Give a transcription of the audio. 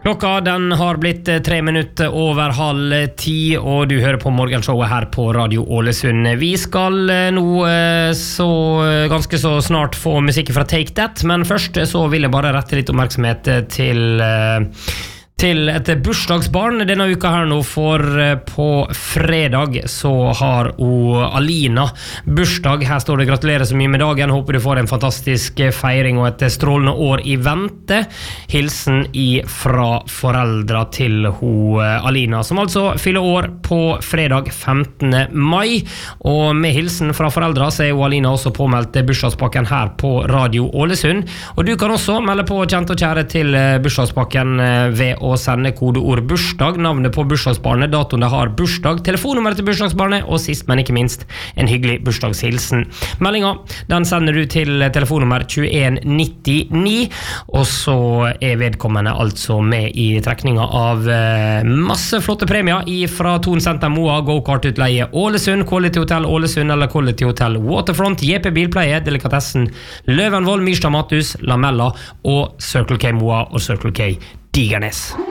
Klokka den har blitt 3 minutter over 9:30, og du hører på morgenshowet her på Radio Ålesund. Vi skal nå ganske så snart få musikk fra Take That, men først så vil jeg bare rette litt oppmerksomhet til et bursdagsbarn denne uka her nå, for på fredag så har Alina bursdag. Her står det gratulerer så mye med dagen, håper du får en fantastisk feiring og et strålende år i vente. Hilsen fra foreldra til Alina, som altså fyller år på fredag 15. mai, og med hilsen fra foreldra så Alina også påmeldt bursdagspakken her på Radio Ålesund, og du kan også melde på kjent og kjære til bursdagspakken ved å sende kodeord bursdag, navnet på bursdagsbarnet, datoen det har bursdag, telefonnummeret til bursdagsbarnet, og sist, men ikke minst, en hyggelig bursdagshilsen. Meldinga, den sender du til telefonnummer 2199, og så vedkommende altså med i trekninga av masse flotte premier fra Thon Center Moa, go-kart-utleie Ålesund, Quality Hotel Ålesund eller Quality Hotel Waterfront, JP Bilpleie, Delikatessen, Løvenvoll, Myrstad Mathus, Lamella og Circle K Moa og Circle K Digernes.